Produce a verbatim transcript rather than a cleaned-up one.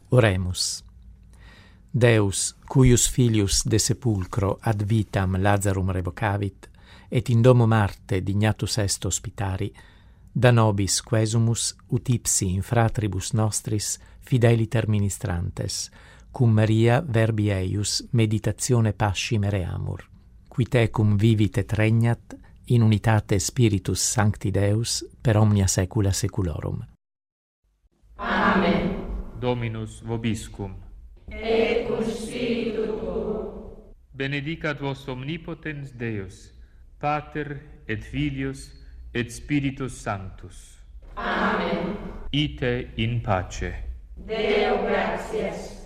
Oremus. Deus, cuius filius de sepulcro ad vitam Lazarum revocavit, et in domo Marte dignatus est hospitari, da nobis quesumus ut ipsi in fratribus nostris fideliter ministrantes, cum Maria verbi eius meditatione pasci mereamur, qui tecum vivit et regnat in unitate Spiritus Sancti Deus per omnia saecula saeculorum. Amen. Dominus vobiscum. Et cum spiritu tuo. Benedicat vos omnipotens Deus, Pater et Filius et Spiritus Sanctus. Amen. Ite in pace. Deo gratias.